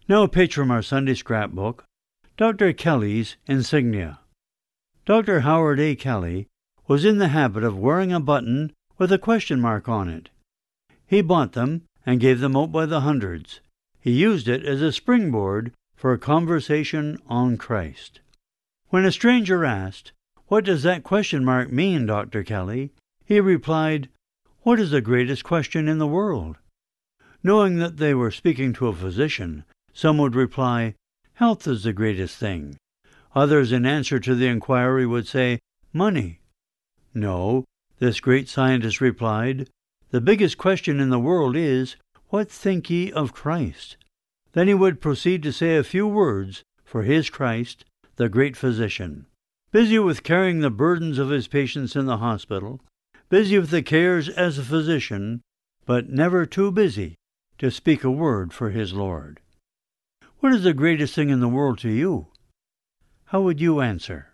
Now a page from our Sunday scrapbook, Dr. Kelly's insignia. Dr. Howard A. Kelly was in the habit of wearing a button with a question mark on it. He bought them and gave them out by the hundreds. He used it as a springboard for a conversation on Christ. When a stranger asked, "What does that question mark mean, Dr. Kelly?" he replied, "What is the greatest question in the world?" Knowing that they were speaking to a physician, some would reply, "Health is the greatest thing." Others, in answer to the inquiry, would say, "Money." "No," this great scientist replied, "the biggest question in the world is, what think ye of Christ?" Then he would proceed to say a few words for his Christ, the great physician. Busy with carrying the burdens of his patients in the hospital, busy with the cares as a physician, but never too busy to speak a word for his Lord. What is the greatest thing in the world to you? How would you answer?